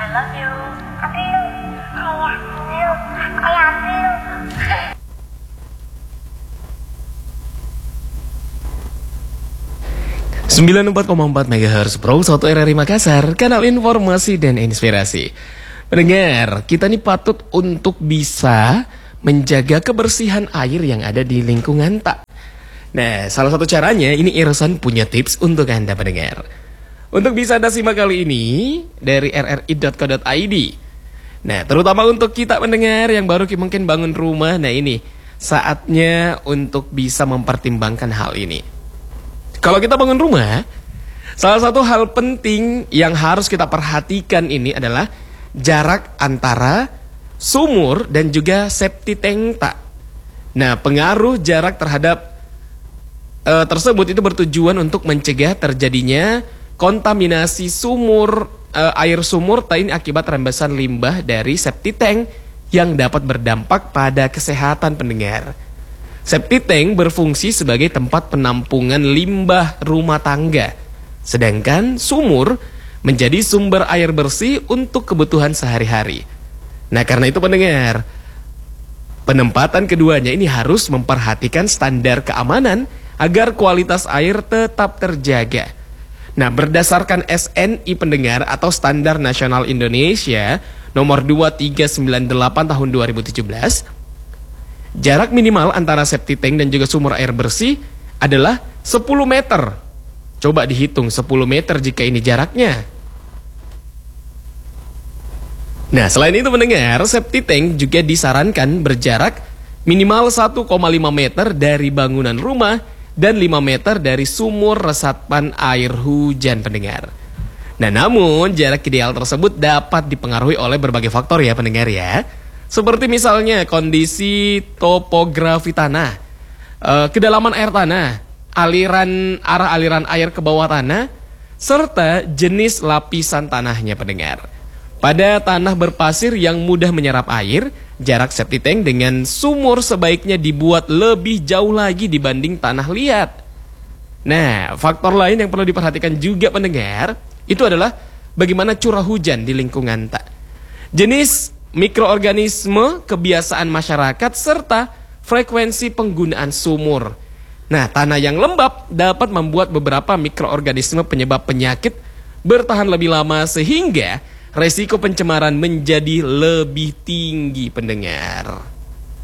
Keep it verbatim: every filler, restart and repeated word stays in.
love you. I love you. I love you. sembilan puluh empat koma empat megahertz Pro satu R R I Makassar, kanal informasi dan inspirasi. Pendengar, kita ini patut untuk bisa menjaga kebersihan air yang ada di lingkungan tak. Nah, salah satu caranya ini Irsan punya tips untuk Anda pendengar. Untuk bisa Anda simak kali ini dari r r i dot co dot i d. Nah, terutama untuk kita pendengar yang baru mungkin bangun rumah, nah ini saatnya untuk bisa mempertimbangkan hal ini. Kalau kita bangun rumah, salah satu hal penting yang harus kita perhatikan ini adalah jarak antara sumur dan juga septic tank tak. Nah, pengaruh jarak terhadap e, tersebut itu bertujuan untuk mencegah terjadinya kontaminasi sumur e, air sumur tak ini akibat rembesan limbah dari septic tank yang dapat berdampak pada kesehatan pendengar. Septic tank berfungsi sebagai tempat penampungan limbah rumah tangga, sedangkan sumur menjadi sumber air bersih untuk kebutuhan sehari-hari. Nah, karena itu pendengar, penempatan keduanya ini harus memperhatikan standar keamanan agar kualitas air tetap terjaga. Nah, berdasarkan S N I pendengar atau Standar Nasional Indonesia nomor dua tiga sembilan delapan tahun dua ribu tujuh belas, jarak minimal antara septic tank dan juga sumur air bersih adalah sepuluh meter. Coba dihitung sepuluh meter jika ini jaraknya. Nah, selain itu mendengar, septic tank juga disarankan berjarak minimal satu koma lima meter dari bangunan rumah dan lima meter dari sumur resapan air hujan pendengar. Nah, namun jarak ideal tersebut dapat dipengaruhi oleh berbagai faktor ya pendengar ya. Seperti misalnya kondisi topografi tanah, eh, kedalaman air tanah, aliran arah aliran air ke bawah tanah, serta jenis lapisan tanahnya pendengar. Pada tanah berpasir yang mudah menyerap air, jarak septic tank dengan sumur sebaiknya dibuat lebih jauh lagi dibanding tanah liat. Nah, faktor lain yang perlu diperhatikan juga pendengar, itu adalah bagaimana curah hujan di lingkungan tak. Jenis mikroorganisme, kebiasaan masyarakat, serta frekuensi penggunaan sumur. Nah, tanah yang lembab dapat membuat beberapa mikroorganisme penyebab penyakit bertahan lebih lama sehingga resiko pencemaran menjadi lebih tinggi pendengar.